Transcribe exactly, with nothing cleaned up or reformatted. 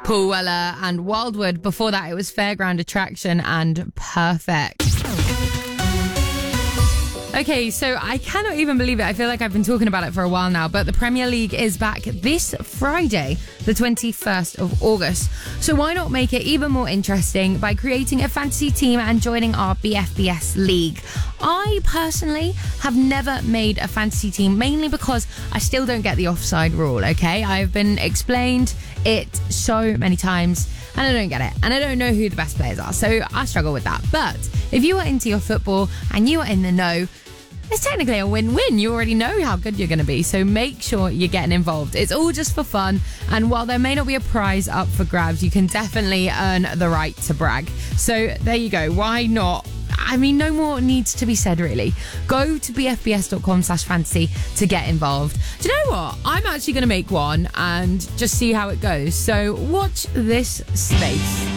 Paul Weller and Wildwood. Before that, it was Fairground Attraction and Perfect. Okay, so I cannot even believe it. I feel like I've been talking about it for a while now, but the Premier League is back this Friday, the twenty-first of August. So why not make it even more interesting by creating a fantasy team and joining our B F B S League? I personally have never made a fantasy team, mainly because I still don't get the offside rule, okay? I've been explained it so many times and I don't get it. And I don't know who the best players are, so I struggle with that. But if you are into your football and you are in the know, it's technically a win-win. You already know how good you're going to be, so make sure you're getting involved. It's all just for fun, and while there may not be a prize up for grabs, you can definitely earn the right to brag. So there you go. Why not? I mean, no more needs to be said, really. Go to bfbs.com slash fantasy to get involved. Do you know what? I'm actually going to make one and just see how it goes. So watch this space.